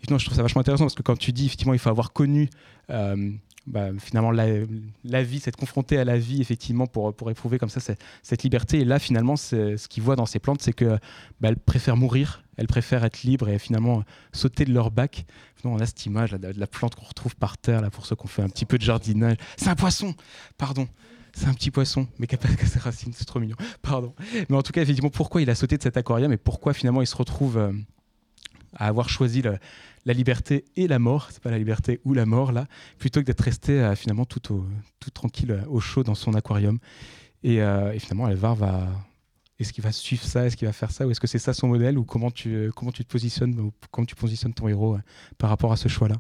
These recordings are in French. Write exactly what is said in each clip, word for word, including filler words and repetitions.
effectivement, je trouve ça vachement intéressant parce que quand tu dis, effectivement, il faut avoir connu euh, bah, finalement la, la vie, s'être confronté à la vie, effectivement, pour, pour éprouver comme ça cette, cette liberté. Et là, finalement, c'est, ce qu'ils voient dans ces plantes, c'est qu'elles bah, préfèrent mourir, elles préfèrent être libres et finalement sauter de leur bac. On a cette image là, de la plante qu'on retrouve par terre, là, pour ceux qui ont fait un petit peu de jardinage. C'est un poisson, pardon. C'est un petit poisson, mais qui n'a pas ses racines, c'est trop mignon. Pardon. Mais en tout cas, effectivement, pourquoi il a sauté de cet aquarium et pourquoi finalement il se retrouve euh, à avoir choisi le, la liberté et la mort, c'est pas la liberté ou la mort là, plutôt que d'être resté euh, finalement tout, au, tout tranquille au chaud dans son aquarium. Et, euh, et finalement, Alvar va... Est-ce qu'il va suivre ça? Est-ce qu'il va faire ça? Ou est-ce que c'est ça son modèle? Ou comment tu, comment tu te positionnes, ou comment tu positionnes ton héros euh, par rapport à ce choix-là?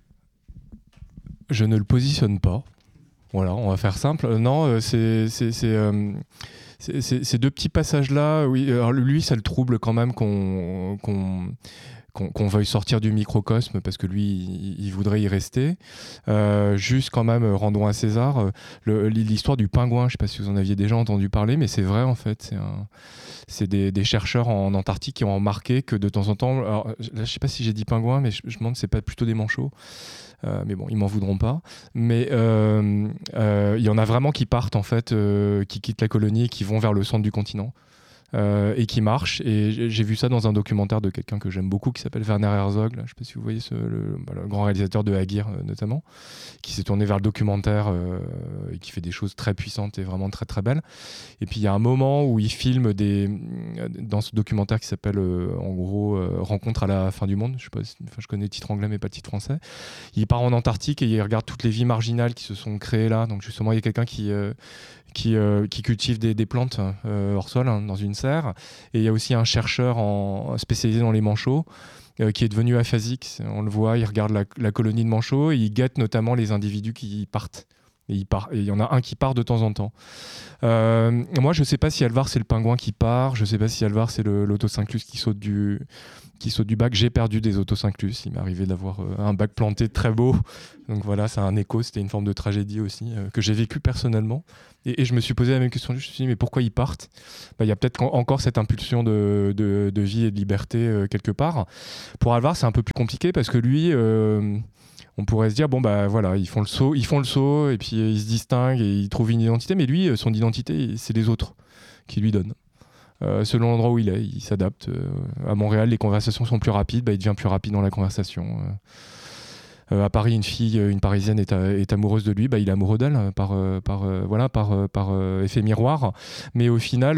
Je ne le positionne pas. Voilà, on va faire simple. Non, c'est, c'est, c'est, euh, c'est, c'est, ces deux petits passages-là, oui, alors lui, ça le trouble quand même qu'on, qu'on, qu'on, qu'on veuille sortir du microcosme parce que lui, il, il voudrait y rester. Euh, juste quand même, rendons à César, le, l'histoire du pingouin, je ne sais pas si vous en aviez déjà entendu parler, mais c'est vrai en fait. C'est, un, c'est des, des chercheurs en Antarctique qui ont remarqué que de temps en temps, alors, là, je ne sais pas si j'ai dit pingouin, mais je, je me demande si ce n'est pas plutôt des manchots. Euh, mais bon, ils m'en voudront pas. Mais euh, euh, il y en a vraiment qui partent en fait, euh, qui quittent la colonie et qui vont vers le centre du continent. Euh, et qui marche. Et j'ai vu ça dans un documentaire de quelqu'un que j'aime beaucoup qui s'appelle Werner Herzog. Là. Je ne sais pas si vous voyez ce, le, le grand réalisateur de Aguirre euh, notamment, qui s'est tourné vers le documentaire euh, et qui fait des choses très puissantes et vraiment très très belles. Et puis il y a un moment où il filme des, dans ce documentaire qui s'appelle euh, en gros euh, Rencontre à la fin du monde. Je sais pas, enfin, je connais le titre anglais mais pas le titre français. Il part en Antarctique et il regarde toutes les vies marginales qui se sont créées là. Donc justement il y a quelqu'un qui euh, Qui, euh, qui cultive des, des plantes euh, hors sol hein, dans une serre. Et il y a aussi un chercheur en, spécialisé dans les manchots euh, qui est devenu aphasique. On le voit, il regarde la, la colonie de manchots et il guette notamment les individus qui partent. Et il, part, et il y en a un qui part de temps en temps. Euh, moi, je ne sais pas si Alvar, c'est le pingouin qui part. Je ne sais pas si Alvar, c'est le, l'autosynchus qui saute du... qui saute du bac. J'ai perdu des autosynclus. Il m'est arrivé d'avoir euh, un bac planté très beau. Donc voilà, c'est un écho. C'était une forme de tragédie aussi euh, que j'ai vécu personnellement. Et, et je me suis posé la même question. Je me suis dit, mais pourquoi ils partent ? Bah, y a peut-être encore cette impulsion de, de, de vie et de liberté euh, quelque part. Pour Alvar, c'est un peu plus compliqué parce que lui, euh, on pourrait se dire, bon, bah voilà, ils font le saut, ils font le saut et puis euh, ils se distinguent et ils trouvent une identité. Mais lui, son identité, c'est les autres qui lui donnent. Euh, selon l'endroit où il est, il s'adapte. Euh, à Montréal, les conversations sont plus rapides, bah, il devient plus rapide dans la conversation. Euh, euh, à Paris, une fille, une Parisienne est, à, est amoureuse de lui, bah, il est amoureux d'elle par, euh, par, euh, voilà, par, euh, par euh, effet miroir. Mais au final,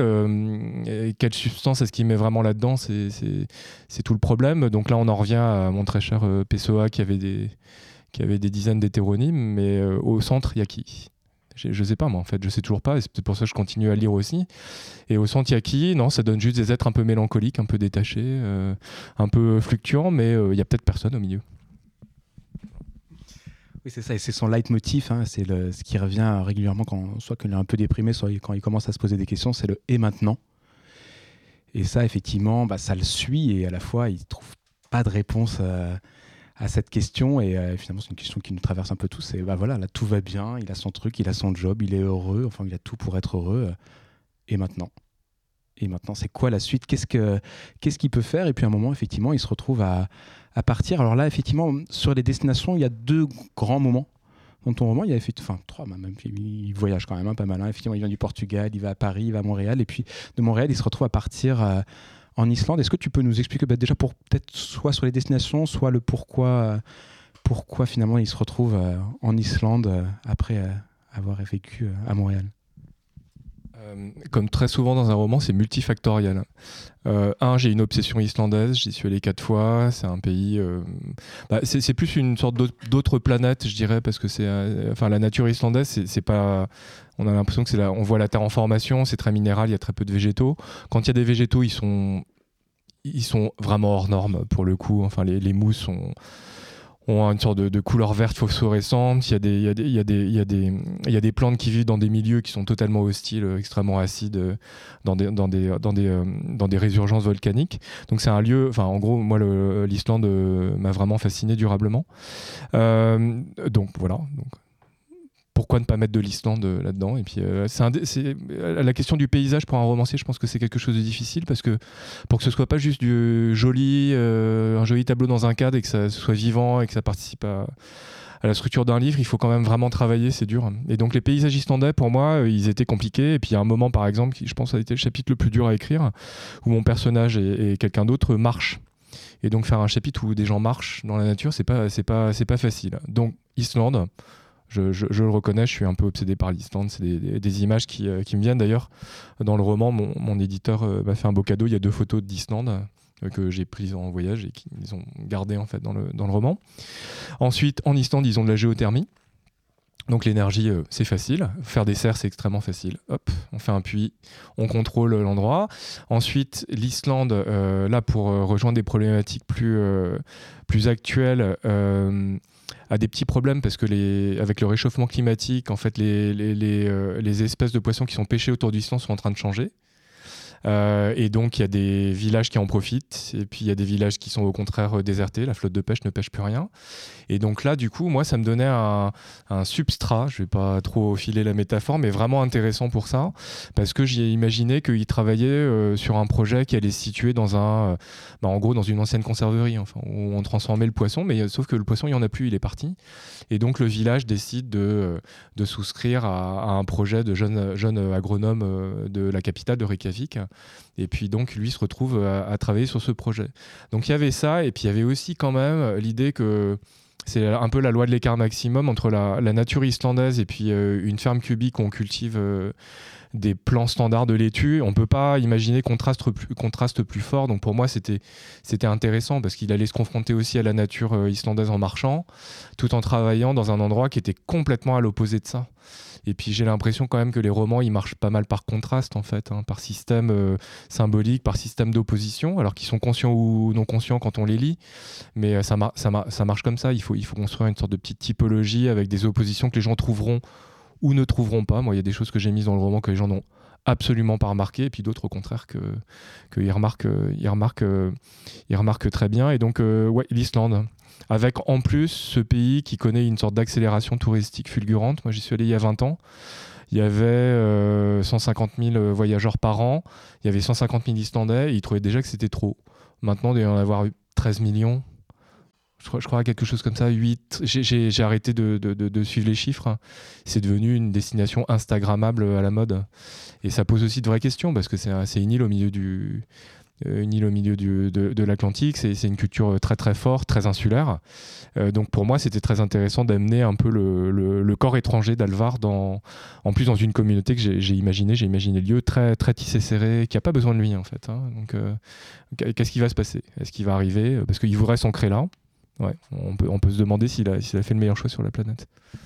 euh, quelle substance est-ce qu'il met vraiment là-dedans ? c'est, c'est, c'est tout le problème. Donc là, on en revient à mon très cher euh, Pessoa qui avait des, qui avait des dizaines d'hétéronymes, mais euh, au centre, il y a qui ? Je ne sais pas, moi, en fait, je sais toujours pas, et c'est peut-être pour ça que je continue à lire aussi. Et au centre, il y a qui ? Non, ça donne juste des êtres un peu mélancoliques, un peu détachés, euh, un peu fluctuants, mais il euh, n'y a peut-être personne au milieu. Oui, c'est ça, et c'est son leitmotiv, hein, c'est le, ce qui revient régulièrement, quand, soit qu'il est un peu déprimé, soit quand il commence à se poser des questions, c'est le « et maintenant ». Et ça, effectivement, bah, ça le suit, et à la fois, il ne trouve pas de réponse à, à cette question, et euh, finalement, c'est une question qui nous traverse un peu tous, et bah, voilà, là, tout va bien, il a son truc, il a son job, il est heureux, enfin, il a tout pour être heureux, et maintenant Et maintenant, c'est quoi la suite ? Qu'est-ce que, qu'est-ce qu'il peut faire ? Et puis à un moment, effectivement, il se retrouve à, à partir. Alors là, effectivement, sur les destinations, il y a deux grands moments. Dans ton roman, il y a effectivement, enfin trois, même, il voyage quand même hein, pas mal. Hein. Effectivement, il vient du Portugal, il va à Paris, il va à Montréal. Et puis de Montréal, il se retrouve à partir euh, en Islande. Est-ce que tu peux nous expliquer bah, déjà pour peut-être soit sur les destinations, soit le pourquoi, euh, pourquoi finalement il se retrouve euh, en Islande euh, après euh, avoir vécu euh, à Montréal ? Comme très souvent dans un roman, c'est multifactoriel. Euh, un, j'ai une obsession islandaise, j'y suis allé quatre fois, c'est un pays... Euh, bah, c'est, c'est plus une sorte d'autre, d'autre planète, je dirais, parce que c'est, euh, enfin, la nature islandaise, c'est, c'est pas... On a l'impression que c'est la, on voit la terre en formation, c'est très minéral, il y a très peu de végétaux. Quand il y a des végétaux, ils sont, ils sont vraiment hors normes, pour le coup. Enfin, les, les mousses sont... ont une sorte de, de couleur verte phosphorescente. Il y a des, il y a des, il y a des, il y a des, il y a des plantes qui vivent dans des milieux qui sont totalement hostiles, extrêmement acides, dans des, dans des, dans des, dans des résurgences volcaniques. Donc c'est un lieu, enfin en gros, moi le, l'Islande m'a vraiment fasciné durablement. Euh, donc voilà. Donc, pourquoi ne pas mettre de l'Islande là-dedans ? Et puis, euh, c'est un, c'est, la question du paysage pour un romancier, je pense que c'est quelque chose de difficile parce que pour que ce soit pas juste du joli, euh, un joli tableau dans un cadre et que ça soit vivant et que ça participe à, à la structure d'un livre, il faut quand même vraiment travailler, c'est dur. Et donc les paysages islandais, pour moi, ils étaient compliqués. Et puis il y a un moment, par exemple, qui je pense a été le chapitre le plus dur à écrire, où mon personnage et, et quelqu'un d'autre marchent. Et donc faire un chapitre où des gens marchent dans la nature, c'est pas, c'est pas, c'est pas facile. Donc Islande, je, je, je le reconnais, je suis un peu obsédé par l'Islande. C'est des, des, des images qui, euh, qui me viennent d'ailleurs. Dans le roman, mon, mon éditeur euh, m'a fait un beau cadeau. Il y a deux photos d'Islande euh, que j'ai prises en voyage et qu'ils ont gardées en fait dans le, dans le roman. Ensuite, en Islande, ils ont de la géothermie. Donc l'énergie, euh, c'est facile. Faire des serres, c'est extrêmement facile. Hop, on fait un puits, on contrôle l'endroit. Ensuite, l'Islande, euh, là, pour euh, rejoindre des problématiques plus, euh, plus actuelles, euh, a des petits problèmes parce que les, avec le réchauffement climatique, en fait, les, les, les, euh, les espèces de poissons qui sont pêchées autour d'Islande sont en train de changer. Euh, et donc il y a des villages qui en profitent et puis il y a des villages qui sont au contraire euh, désertés, la flotte de pêche ne pêche plus rien et donc là du coup moi ça me donnait un, un substrat, je vais pas trop filer la métaphore mais vraiment intéressant pour ça parce que j'ai imaginé qu'ils travaillaient euh, sur un projet qui allait se situer dans un euh, bah, en gros dans une ancienne conserverie enfin, où on transformait le poisson mais sauf que le poisson il y en a plus, il est parti et donc le village décide de, de souscrire à, à un projet de jeunes jeune agronome euh, de la capitale de Reykjavik. Et puis donc lui se retrouve à, à travailler sur ce projet. Donc il y avait ça et puis il y avait aussi quand même l'idée que c'est un peu la loi de l'écart maximum entre la, la nature islandaise et puis euh, une ferme cubique où on cultive euh, des plants standards de laitue. On ne peut pas imaginer contraste plus, contraste plus fort. Donc pour moi, c'était, c'était intéressant parce qu'il allait se confronter aussi à la nature euh, islandaise en marchant, tout en travaillant dans un endroit qui était complètement à l'opposé de ça. Et puis j'ai l'impression quand même que les romans, ils marchent pas mal par contraste en fait, hein, par système euh, symbolique, par système d'opposition, alors qu'ils sont conscients ou non conscients quand on les lit. Mais euh, ça, mar- ça, mar- ça marche comme ça. Il faut, il faut construire une sorte de petite typologie avec des oppositions que les gens trouveront ou ne trouveront pas. Moi, il y a des choses que j'ai mises dans le roman que les gens n'ont absolument pas remarqué, et puis d'autres au contraire que qu'ils remarquent, euh, ils remarquent, euh, ils remarquent très bien. Et donc, euh, ouais, l'Islande. Avec en plus ce pays qui connaît une sorte d'accélération touristique fulgurante. Moi, j'y suis allé il y a vingt ans. Il y avait euh, cent cinquante mille voyageurs par an. Il y avait cent cinquante mille Islandais. Et ils trouvaient déjà que c'était trop. Maintenant, il doit y en avoir treize millions. Je crois, je crois à quelque chose comme ça. huit. J'ai, j'ai, j'ai arrêté de, de, de, de suivre les chiffres. C'est devenu une destination instagrammable à la mode. Et ça pose aussi de vraies questions parce que c'est, un, c'est une île au milieu du... une île au milieu du, de, de l'Atlantique, c'est, c'est une culture très très forte, très insulaire. Euh, donc pour moi, c'était très intéressant d'amener un peu le, le, le corps étranger d'Alvar, dans, en plus dans une communauté que j'ai, j'ai imaginé, j'ai imaginé le lieu très, très tissé serré, qui n'a pas besoin de lui en fait. Hein. Donc euh, qu'est-ce qui va se passer ? Est-ce qu'il va arriver ? Parce qu'il voudrait s'ancrer là. Ouais, on, peut, on peut se demander s'il a, s'il a fait le meilleur choix sur la planète.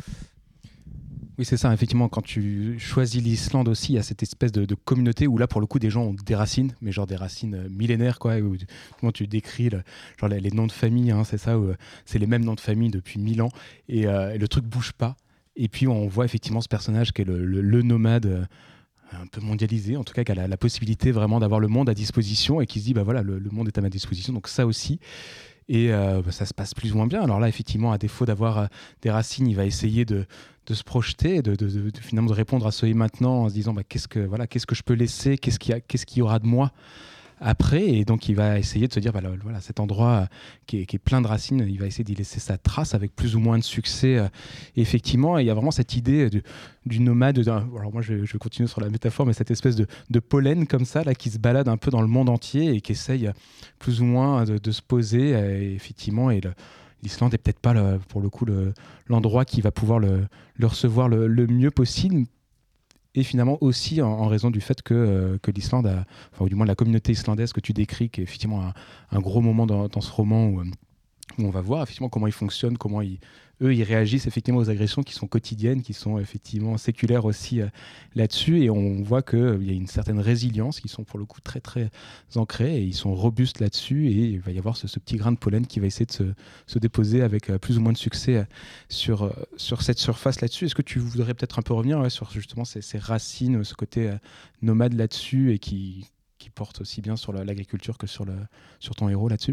Oui, c'est ça. Effectivement, quand tu choisis l'Islande aussi, il y a cette espèce de, de communauté où là, pour le coup, des gens ont des racines, mais genre des racines millénaires, quoi. Où, comment tu décris le, genre les, les noms de famille, hein, c'est ça, où, c'est les mêmes noms de famille depuis mille ans, et, euh, et le truc bouge pas. Et puis on voit effectivement ce personnage qui est le, le, le nomade. Euh, un peu mondialisé, en tout cas qui a la, la possibilité vraiment d'avoir le monde à disposition et qui se dit bah voilà, le, le monde est à ma disposition, donc ça aussi. Et euh, bah, ça se passe plus ou moins bien. Alors là, effectivement, à défaut d'avoir euh, des racines, il va essayer de, de se projeter, de, de, de, de finalement de répondre à ce et maintenant en se disant bah, qu'est-ce que voilà, qu'est-ce que je peux laisser, qu'est-ce qu'il y a, qu'est-ce qu'il y aura de moi après. Et donc il va essayer de se dire bah, là, voilà, cet endroit euh, qui, est, qui est plein de racines, il va essayer d'y laisser sa trace avec plus ou moins de succès. Euh, effectivement, et il y a vraiment cette idée de, du nomade. De, alors moi, je vais, je vais continuer sur la métaphore, mais cette espèce de, de pollen comme ça, là, qui se balade un peu dans le monde entier et qui essaye plus ou moins de, de se poser. Et effectivement, et le, l'Islande est peut-être pas le, pour le coup le, l'endroit qui va pouvoir le, le recevoir le, le mieux possible. Et finalement aussi en, en raison du fait que, euh, que l'Islande, a, enfin, ou du moins la communauté islandaise que tu décris, qui est effectivement un, un gros moment dans, dans ce roman où, où on va voir effectivement comment ils fonctionnent, comment ils, eux ils réagissent effectivement aux agressions qui sont quotidiennes, qui sont effectivement séculaires aussi euh, là-dessus, et on voit qu'il euh, y a une certaine résilience, qui sont pour le coup très très ancrés, et ils sont robustes là-dessus, et il va y avoir ce, ce petit grain de pollen qui va essayer de se, se déposer avec euh, plus ou moins de succès euh, sur, euh, sur cette surface là-dessus. Est-ce que tu voudrais peut-être un peu revenir ouais, sur justement ces, ces racines, ce côté euh, nomade là-dessus, et qui, qui porte aussi bien sur la, l'agriculture que sur, le, sur ton héros là-dessus ?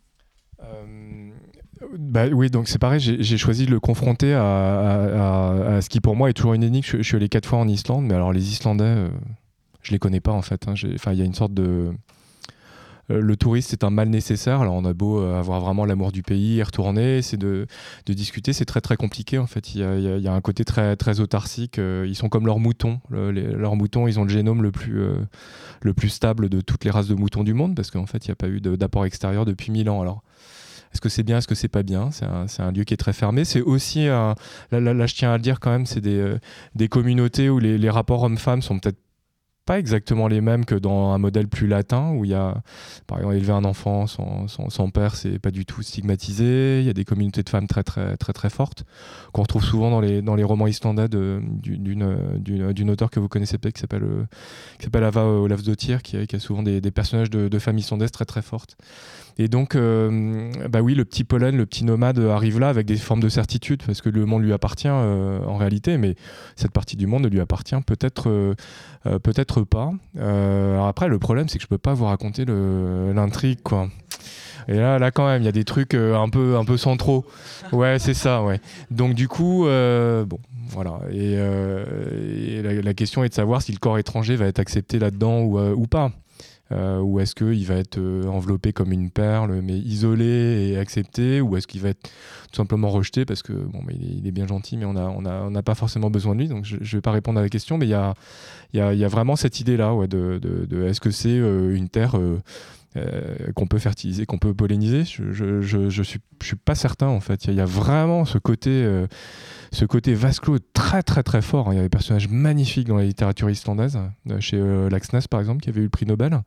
Euh, bah oui, donc c'est pareil, j'ai, j'ai choisi de le confronter à, à, à, à ce qui pour moi est toujours une énigme. Je, je suis allé quatre fois en Islande, mais alors les Islandais, euh, je les connais pas en fait. Hein. Il y a une sorte de... euh, le touriste est un mal nécessaire. Alors on a beau euh, avoir vraiment l'amour du pays, y retourner, c'est de, de discuter, c'est très très compliqué en fait. Il y a, il y a, il y a un côté très, très autarcique. Euh, ils sont comme leurs moutons. Le, les, leurs moutons, ils ont le génome le plus, euh, le plus stable de toutes les races de moutons du monde parce qu'en fait, il n'y a pas eu de, d'apport extérieur depuis mille ans. Alors, est-ce que c'est bien, est-ce que c'est pas bien? C'est un, c'est un lieu qui est très fermé. C'est aussi, un, là, là, là, je tiens à le dire quand même, c'est des, euh, des communautés où les, les rapports hommes-femmes sont peut-être pas exactement les mêmes que dans un modèle plus latin où il y a, par exemple, élever un enfant sans, sans, sans père, c'est pas du tout stigmatisé. Il y a des communautés de femmes très très très très fortes qu'on retrouve souvent dans les dans les romans islandais de, d'une, d'une d'une auteure que vous connaissez peut-être qui s'appelle euh, qui s'appelle Ava Ólafsdóttir, qui a, qui a souvent des, des personnages de, de femmes islandaises très très fortes. Et donc, euh, bah oui, le petit pollen, le petit nomade arrive là avec des formes de certitude parce que le monde lui appartient euh, en réalité, mais cette partie du monde ne lui appartient peut-être euh, euh, peut-être pas. Euh, alors après, le problème, c'est que je peux pas vous raconter le, l'intrigue, quoi. Et là, là, quand même, il y a des trucs euh, un peu, un peu centraux. Ouais, c'est ça, ouais. Donc du coup, euh, bon, voilà. Et, euh, et la, la question est de savoir si le corps étranger va être accepté là-dedans ou, euh, ou pas. Euh, ou est-ce qu'il va être euh, enveloppé comme une perle, mais isolé et accepté, ou est-ce qu'il va être tout simplement rejeté parce que bon, mais il, est, il est bien gentil, mais on n'a on a, on a pas forcément besoin de lui. Donc je ne vais pas répondre à la question, mais il y a, y, a, y a vraiment cette idée-là ouais, de, de, de est-ce que c'est euh, une terre euh, euh, qu'on peut fertiliser, qu'on peut polliniser? Je, je, je, je suis, je suis pas certain en fait. Il y, y a vraiment ce côté. Euh, Ce côté vase clos très très très fort. Il y a des personnages magnifiques dans la littérature islandaise, chez euh, Laxness par exemple, qui avait eu le prix Nobel.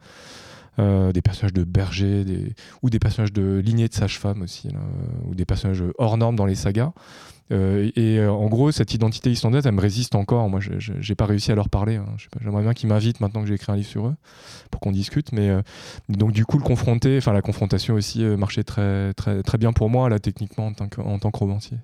Euh, des personnages de bergers, des... ou des personnages de lignée de sages-femmes aussi, là, ou des personnages hors normes dans les sagas. Euh, et euh, en gros, cette identité islandaise, elle me résiste encore. Moi, je n'ai pas réussi à leur parler. Hein. Je sais pas, j'aimerais bien qu'ils m'invitent maintenant que j'ai écrit un livre sur eux, pour qu'on discute. Mais euh, donc, du coup, le confronter, enfin la confrontation aussi euh, marchait très, très, très bien pour moi, là, techniquement, en tant que, en tant que romancier.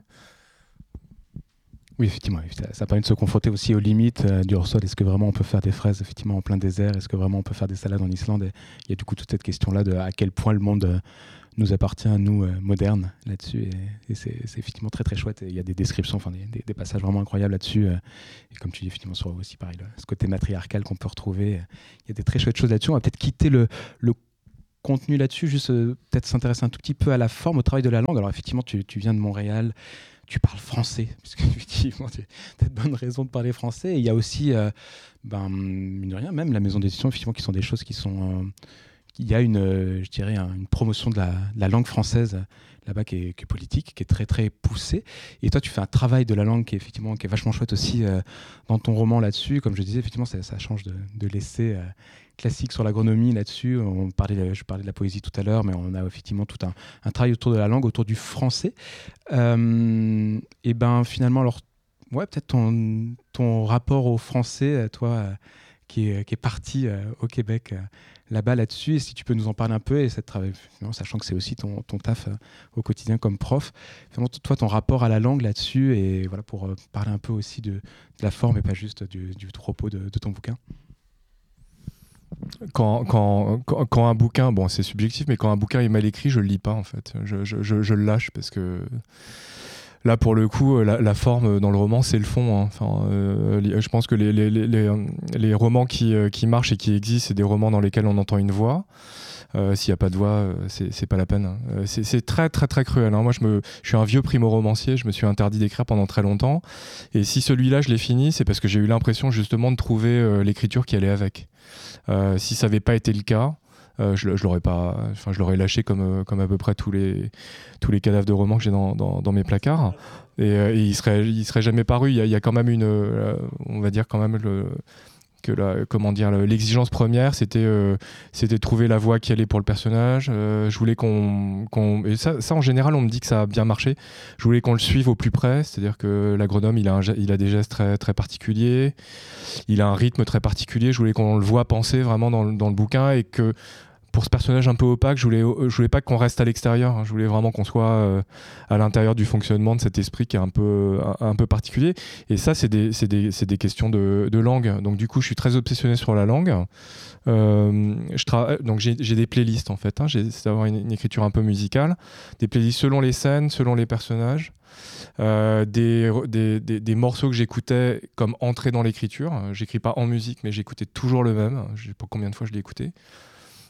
Oui, effectivement, ça, ça permet de se confronter aussi aux limites euh, du hors-sol. Est-ce que vraiment on peut faire des fraises effectivement en plein désert? Est-ce que vraiment on peut faire des salades en Islande? Et il y a du coup toute cette question-là de à quel point le monde euh, nous appartient à nous, euh, modernes, là-dessus. Et, et c'est, c'est effectivement très très chouette. Et il y a des descriptions, enfin des, des, des passages vraiment incroyables là-dessus. Euh, et comme tu dis, effectivement, sur aussi pareil, le, ce côté matriarcal qu'on peut retrouver. Euh, il y a des très chouettes choses là-dessus. On va peut-être quitter le, le contenu là-dessus, juste euh, peut-être s'intéresser un tout petit peu à la forme, au travail de la langue. Alors effectivement, tu, tu viens de Montréal. Tu parles français, parce qu'effectivement, tu as de bonnes raisons de parler français. Et il y a aussi, euh, ben, mine de rien, même la maison d'édition, effectivement, qui sont des choses qui sont... Euh, il y a une, euh, je dirais, un, une promotion de la, de la langue française euh, là-bas qui est, qui est politique, qui est très, très poussée. Et toi, tu fais un travail de la langue qui est, effectivement, qui est vachement chouette aussi euh, dans ton roman là-dessus. Comme je disais, effectivement, ça, ça change de, de l'essai euh, classique sur l'agronomie là-dessus. On parlait, je parlais de la poésie tout à l'heure, mais on a effectivement tout un, un travail autour de la langue, autour du français. Euh, et ben finalement, alors, ouais, peut-être ton, ton rapport au français, toi, euh, qui, est, qui est parti euh, au Québec euh, là-bas là-dessus, et si tu peux nous en parler un peu, et cette, sachant que c'est aussi ton, ton taf euh, au quotidien comme prof, finalement, toi, ton rapport à la langue là-dessus, et voilà, pour euh, parler un peu aussi de, de la forme et pas juste du, du propos de, de ton bouquin. Quand, quand, quand, quand un bouquin, bon c'est subjectif, mais quand un bouquin est mal écrit, je le lis pas en fait. Je, je, je, je le lâche parce que là pour le coup, la, la forme dans le roman c'est le fond. Hein. Enfin, euh, je pense que les, les, les, les romans qui, qui marchent et qui existent, c'est des romans dans lesquels on entend une voix. Euh, s'il n'y a pas de voix, c'est, c'est pas la peine. Euh, c'est, c'est très très très cruel. Hein. Moi je, me, je suis un vieux primo-romancier, je me suis interdit d'écrire pendant très longtemps. Et si celui-là je l'ai fini, c'est parce que j'ai eu l'impression justement de trouver euh, l'écriture qui allait avec. Euh, si ça n'avait pas été le cas, euh, je, je l'aurais pas, enfin je l'aurais lâché comme, euh, comme à peu près tous les, tous les cadavres de romans que j'ai dans, dans, dans mes placards. Et, euh, et il serait, il serait jamais paru. Il y a, il y a quand même une, euh, on va dire quand même le, que la, comment dire, l'exigence première, c'était, euh, c'était de trouver la voix qui allait pour le personnage. Euh, je voulais qu'on, qu'on et ça, ça en général, on me dit que ça a bien marché. Je voulais qu'on le suive au plus près, c'est-à-dire que l'agronome, il a, un, il a des gestes très, très particuliers, il a un rythme très particulier. Je voulais qu'on le voit penser vraiment dans, dans le bouquin et que pour ce personnage un peu opaque, je voulais, je voulais pas qu'on reste à l'extérieur. Je voulais vraiment qu'on soit euh, à l'intérieur du fonctionnement de cet esprit qui est un peu, un, un peu particulier. Et ça, c'est des, c'est des, c'est des questions de, de langue. Donc du coup, je suis très obsessionné sur la langue. Euh, je tra- donc j'ai, j'ai des playlists en fait. Hein. J'essaie d'avoir une, une écriture un peu musicale. Des playlists selon les scènes, selon les personnages. Euh, des, des, des, des morceaux que j'écoutais comme entrée dans l'écriture. J'écris pas en musique, mais j'écoutais toujours le même. Je sais pas combien de fois je l'ai écouté.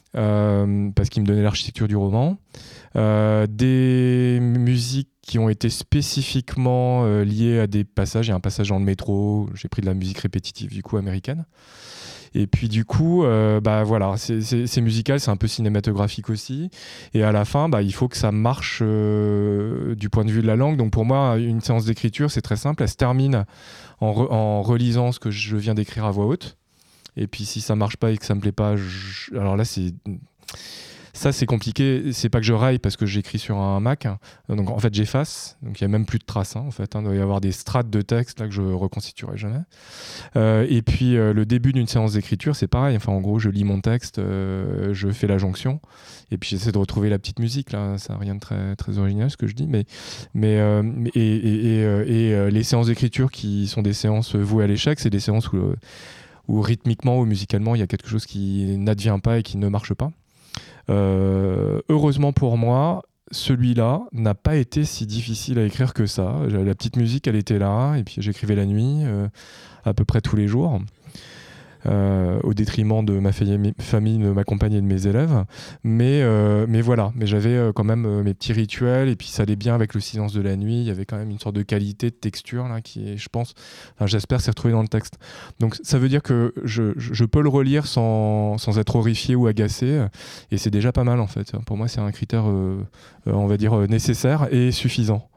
euh, parce qu'il me donnait l'architecture du roman. Euh, des musiques qui ont été spécifiquement euh, liées à des passages. Il y a un passage dans le métro, j'ai pris de la musique répétitive du coup américaine. Et puis du coup, euh, bah voilà, c'est, c'est, c'est musical, c'est un peu cinématographique aussi. Et à la fin, bah, il faut que ça marche euh, du point de vue de la langue. Donc pour moi, une séance d'écriture, c'est très simple. Elle se termine en, re- en relisant ce que je viens d'écrire à voix haute. Et puis si ça marche pas et que ça me plaît pas, je... alors là c'est ça c'est compliqué. C'est pas que je raille parce que j'écris sur un Mac, donc en fait j'efface. Donc il y a même plus de traces. Hein, en fait, hein. Il doit y avoir des strates de texte là que je reconstituerai jamais. Euh, et puis euh, le début d'une séance d'écriture, c'est pareil. Enfin en gros, je lis mon texte, euh, je fais la jonction, et puis j'essaie de retrouver la petite musique là. Ça n'a rien de très très original ce que je dis, mais mais euh, et, et, et, euh, et euh, les séances d'écriture qui sont des séances vouées à l'échec, c'est des séances où euh, où rythmiquement ou musicalement il y a quelque chose qui n'advient pas et qui ne marche pas. Euh, heureusement pour moi, celui-là n'a pas été si difficile à écrire que ça. La petite musique, elle était là, et puis j'écrivais la nuit, euh, à peu près tous les jours. Euh, au détriment de ma famille, de ma compagne et de mes élèves. Mais, euh, mais voilà, mais j'avais euh, quand même euh, mes petits rituels, et puis ça allait bien avec le silence de la nuit. Il y avait quand même une sorte de qualité, de texture, là, qui est, je pense, enfin, j'espère, s'est retrouvée dans le texte. Donc ça veut dire que je, je, je peux le relire sans, sans être horrifié ou agacé, et c'est déjà pas mal en fait. Pour moi, c'est un critère, euh, euh, on va dire, euh, nécessaire et suffisant.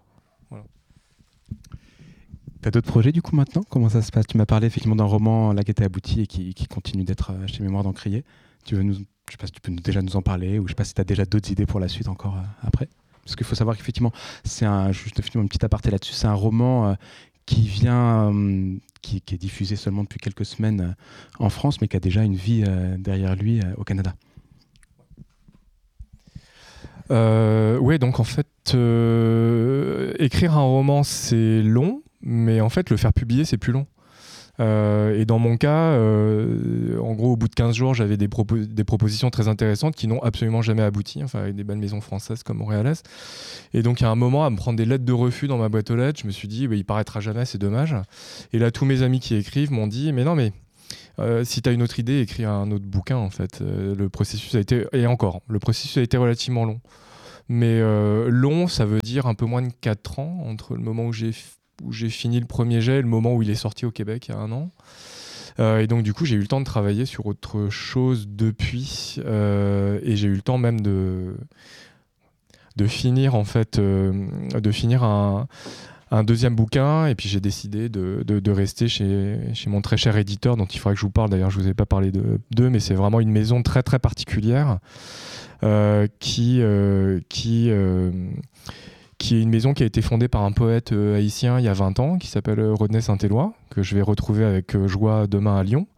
Tu as d'autres projets du coup maintenant? Comment ça se passe? Tu m'as parlé effectivement d'un roman là qui était abouti et qui, qui continue d'être euh, chez Mémoire d'Encrier. Tu veux nous, je sais pas si tu peux nous, déjà nous en parler, ou je sais pas si tu as déjà d'autres idées pour la suite encore euh, après. Parce qu'il faut savoir qu'effectivement, c'est un, juste effectivement, une petite aparté là-dessus, c'est un roman euh, qui vient, euh, qui, qui est diffusé seulement depuis quelques semaines euh, en France, mais qui a déjà une vie euh, derrière lui euh, au Canada. Euh, ouais, donc en fait, euh, écrire un roman, c'est long. Mais en fait, le faire publier, c'est plus long. Euh, et dans mon cas, euh, en gros, au bout de quinze jours, j'avais des, propos- des propositions très intéressantes qui n'ont absolument jamais abouti, enfin, avec des bonnes maisons françaises comme montréalaises. Et donc, il y a un moment, à me prendre des lettres de refus dans ma boîte aux lettres, je me suis dit, bah, il paraîtra jamais, c'est dommage. Et là, tous mes amis qui écrivent m'ont dit, mais non, mais euh, si tu as une autre idée, écris un autre bouquin, en fait. Euh, le processus a été, et encore, le processus a été relativement long. Mais euh, long, ça veut dire un peu moins de quatre ans entre le moment où j'ai où j'ai fini le premier jet et le moment où il est sorti au Québec il y a un an. Euh, et donc du coup, j'ai eu le temps de travailler sur autre chose depuis, euh, et j'ai eu le temps même de de finir en fait, euh, de finir un, un deuxième bouquin, et puis j'ai décidé de, de, de rester chez, chez mon très cher éditeur dont il faudrait que je vous parle. D'ailleurs, je vous ai pas parlé de, d'eux, mais c'est vraiment une maison très très particulière euh, qui euh, qui euh, qui est une maison qui a été fondée par un poète euh, haïtien il y a vingt ans, qui s'appelle Rodney Saint-Éloi, que je vais retrouver avec euh, joie demain à Lyon,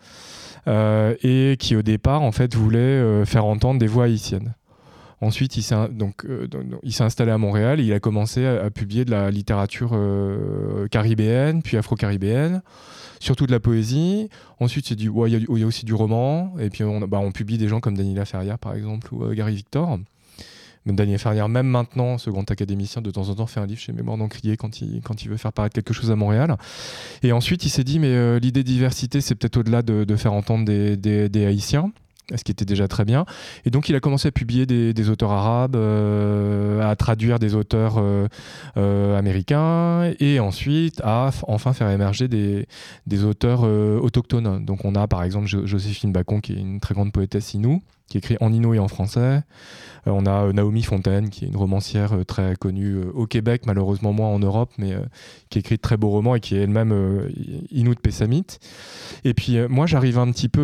euh, et qui au départ en fait voulait euh, faire entendre des voix haïtiennes. Ensuite, il s'est, donc, euh, donc, il s'est installé à Montréal et il a commencé à, à publier de la littérature euh, caribéenne, puis afro-caribéenne, surtout de la poésie. Ensuite, il ouais, y, y a aussi du roman, et puis on, bah, on publie des gens comme Daniela Ferrière, par exemple, ou euh, Gary Victor. Daniel Ferrière, même maintenant, ce grand académicien, de temps en temps fait un livre chez Mémoire d'Encrier quand il, quand il veut faire paraître quelque chose à Montréal. Et ensuite, il s'est dit, mais euh, l'idée de diversité, c'est peut-être au-delà de, de faire entendre des, des, des Haïtiens, ce qui était déjà très bien. Et donc, il a commencé à publier des, des auteurs arabes, euh, à traduire des auteurs euh, euh, américains, et ensuite à f- enfin faire émerger des, des auteurs euh, autochtones. Donc, on a par exemple Jo- Joséphine Bacon, qui est une très grande poétesse inou, qui écrit en inou et en français. Euh, on a euh, Naomi Fontaine, qui est une romancière euh, très connue euh, au Québec, malheureusement moins en Europe, mais euh, qui écrit de très beaux romans et qui est elle-même euh, inoue de Pessamit. Et puis euh, moi, j'arrive un petit peu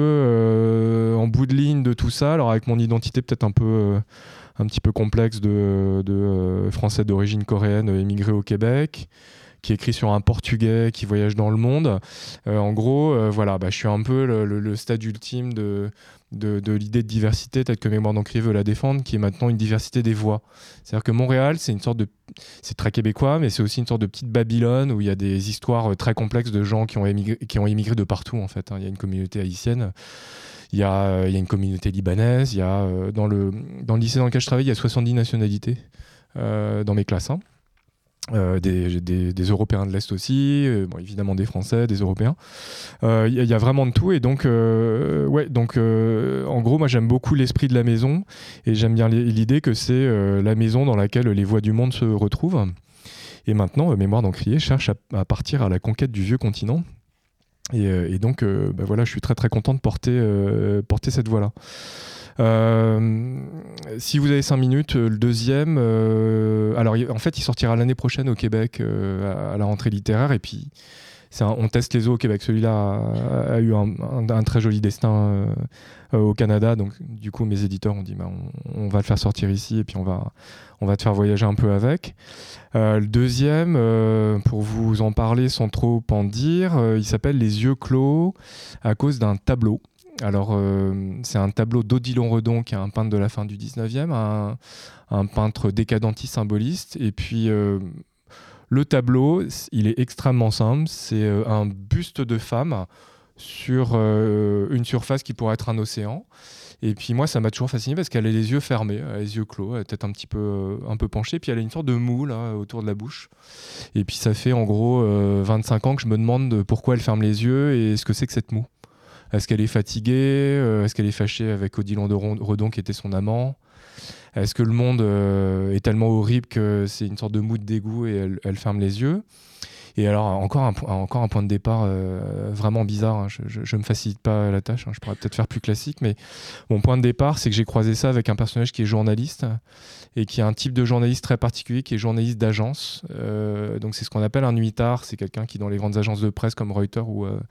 euh, en bout de ligne de tout ça, alors avec mon identité peut-être un peu, euh, un petit peu complexe de, de euh, Français d'origine coréenne euh, émigré au Québec, qui écrit sur un Portugais qui voyage dans le monde. Euh, en gros, euh, voilà, bah, je suis un peu le, le, le stade ultime de, de, de l'idée de diversité, telle que Mémoire d'Encrier veut la défendre, qui est maintenant une diversité des voix. C'est-à-dire que Montréal, c'est une sorte de... C'est très québécois, mais c'est aussi une sorte de petite Babylone où il y a des histoires très complexes de gens qui ont émigré, qui ont émigré de partout, en fait. Il y a une communauté haïtienne, il y a, il y a une communauté libanaise, il y a, dans, le, dans le lycée dans lequel je travaille, il y a soixante-dix nationalités euh, dans mes classes. Hein. Euh, des, des, des Européens de l'Est aussi, euh, bon, évidemment des Français, des Européens. Il euh, y, y a vraiment de tout. Et donc, euh, ouais, donc euh, en gros, moi j'aime beaucoup l'esprit de la maison et j'aime bien l'idée que c'est euh, la maison dans laquelle les voix du monde se retrouvent. Et maintenant, euh, Mémoire d'Encrier cherche à, à partir à la conquête du vieux continent. Et, euh, et donc, euh, bah, voilà, je suis très très content de porter, euh, porter cette voix-là. Euh, si vous avez cinq minutes, le deuxième, euh, alors en fait il sortira l'année prochaine au Québec euh, à, à la rentrée littéraire, et puis c'est un, on teste les eaux au Québec. Celui-là a, a eu un, un, un très joli destin euh, euh, au Canada, donc du coup mes éditeurs ont dit bah, on, on va le faire sortir ici et puis on va, on va te faire voyager un peu avec. Euh, le deuxième, euh, pour vous en parler sans trop en dire, euh, il s'appelle Les yeux clos à cause d'un tableau. Alors, euh, c'est un tableau d'Odilon Redon, qui est un peintre de la fin du dix-neuvième, un, un peintre décadentiste symboliste. Et puis, euh, le tableau, il est extrêmement simple. C'est euh, un buste de femme sur euh, une surface qui pourrait être un océan. Et puis moi, ça m'a toujours fasciné parce qu'elle a les yeux fermés, elle a les yeux clos, elle est peut-être un petit peu, euh, un peu penchée. Puis elle a une sorte de moue là, autour de la bouche. Et puis ça fait en gros euh, vingt-cinq ans que je me demande pourquoi elle ferme les yeux et ce que c'est que cette moue. Est-ce qu'elle est fatiguée ? euh, Est-ce qu'elle est fâchée avec Odilon de Redon qui était son amant ? Est-ce que le monde euh, est tellement horrible que c'est une sorte de moue de dégoût et elle, elle ferme les yeux ? Et alors, encore un, encore un point de départ euh, vraiment bizarre, hein. je ne me facilite pas la tâche, hein. Je pourrais peut-être faire plus classique, mais mon point de départ, c'est que j'ai croisé ça avec un personnage qui est journaliste et qui est un type de journaliste très particulier, qui est journaliste d'agence. Euh, donc c'est ce qu'on appelle un nuitard, c'est quelqu'un qui, dans les grandes agences de presse comme Reuters ou... Euh,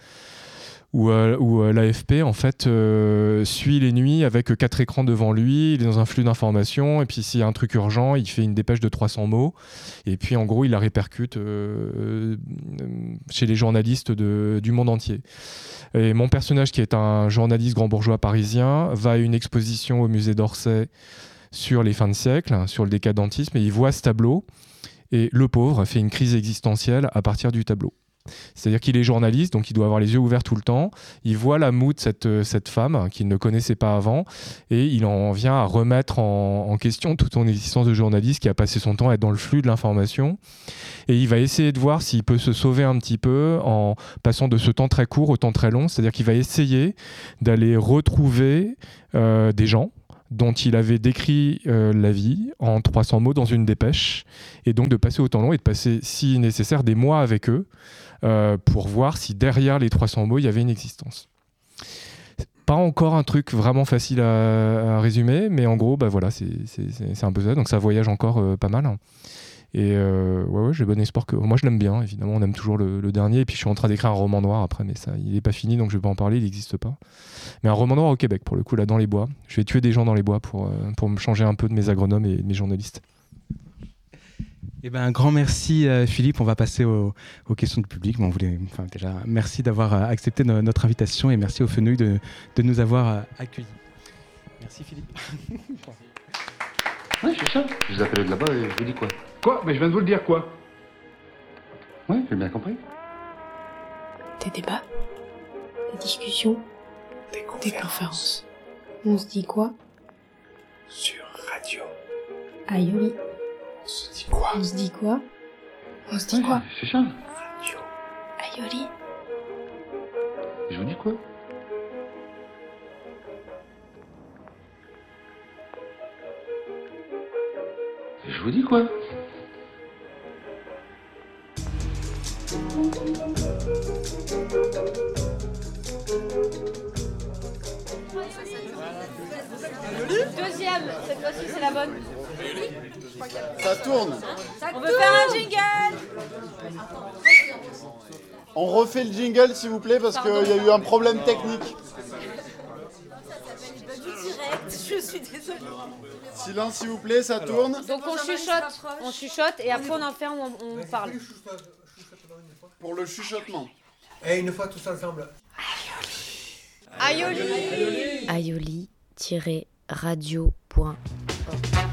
où, euh, où euh, l'A F P en fait euh, suit les nuits avec quatre écrans devant lui, il est dans un flux d'informations, et puis s'il y a un truc urgent, il fait une dépêche de trois cents mots, et puis en gros il la répercute euh, euh, chez les journalistes de, du monde entier. Et mon personnage, qui est un journaliste grand bourgeois parisien, va à une exposition au musée d'Orsay sur les fins de siècle, sur le décadentisme, et il voit ce tableau, et le pauvre fait une crise existentielle à partir du tableau. C'est-à-dire qu'il est journaliste, donc il doit avoir les yeux ouverts tout le temps. Il voit la moue de cette, cette femme qu'il ne connaissait pas avant, et il en vient à remettre en, en question toute son existence de journaliste, qui a passé son temps à être dans le flux de l'information. Et il va essayer de voir s'il peut se sauver un petit peu en passant de ce temps très court au temps très long. C'est-à-dire qu'il va essayer d'aller retrouver euh, des gens dont il avait décrit euh, la vie en trois cents mots dans une dépêche, et donc de passer au temps long et de passer, si nécessaire, des mois avec eux, Euh, pour voir si derrière les trois cents mots il y avait une existence. Pas encore un truc vraiment facile à, à résumer, mais en gros bah voilà, c'est, c'est, c'est, c'est un peu ça, donc ça voyage encore euh, pas mal, et euh, ouais, ouais, j'ai bon espoir que... Moi je l'aime bien, évidemment, on aime toujours le, le dernier, et puis je suis en train d'écrire un roman noir après, mais ça il n'est pas fini, donc je vais pas en parler, il n'existe pas, mais un roman noir au Québec pour le coup, là dans les bois. Je vais tuer des gens dans les bois pour, euh, pour me changer un peu de mes agronomes et de mes journalistes. Eh ben, un grand merci euh, Philippe, on va passer aux, aux questions du public. Bon, on voulait, enfin, déjà, merci d'avoir euh, accepté no- notre invitation, et merci aux Fenouilles de, de nous avoir euh, accueillis. Merci Philippe. Oui, c'est ça. Je vous appelle de là-bas et je vous dis quoi ? Quoi ? Mais je viens de vous le dire, quoi ? Oui, j'ai bien compris. Des débats, des discussions, des conférences. Des conférences. On se dit quoi ? Sur radio. Aïoli. On se dit quoi ? On se dit quoi ? On se dit Ouais, quoi ? c'est ça. Radio. Aïoli. Je vous dis quoi ? Je vous dis quoi ? Deuxième, cette fois-ci c'est la bonne. Ça tourne. On veut faire un jingle. On refait le jingle s'il vous plaît parce qu'il y a eu un problème technique. Je suis désolée. Silence s'il vous plaît, ça tourne. Donc on chuchote, on chuchote et après on en fait, on, on parle. Pour le chuchotement. Et une fois tous ensemble. Aïoli. Aïoli-radio point